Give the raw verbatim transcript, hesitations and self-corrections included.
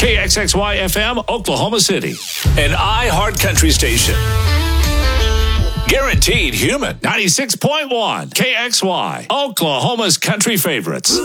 K X X Y F M, Oklahoma City. An iHeart Country station. Guaranteed human. ninety-six point one K X Y, Oklahoma's country favorites.